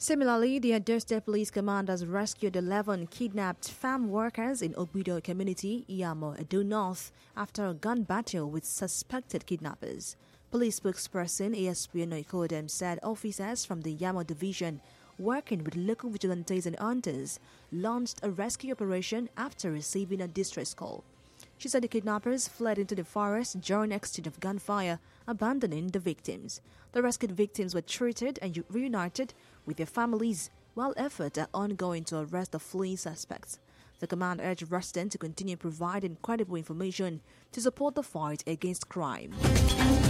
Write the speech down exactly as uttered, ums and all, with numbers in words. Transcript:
Similarly, the Edo State Police Command has rescued eleven kidnapped farm workers in Ogbido community, Iyamo, Edo North, after a gun battle with suspected kidnappers. Police spokesperson A S P Noikodem said officers from the Iyamo division, working with local vigilantes and hunters, launched a rescue operation after receiving a distress call. She said the kidnappers fled into the forest during exchange of gunfire, abandoning the victims. The rescued victims were treated and reunited with their families, while efforts are ongoing to arrest the fleeing suspects. The command urged residents to continue providing credible information to support the fight against crime.